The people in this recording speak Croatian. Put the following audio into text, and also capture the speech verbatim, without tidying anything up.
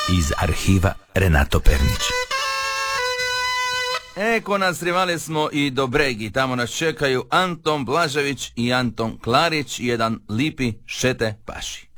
iz arhiva Renato Pernić. Eko nas rivali smo i do Bregi, tamo nas čekaju Anton Blažević i Anton Klarić i jedan lipi šete paši.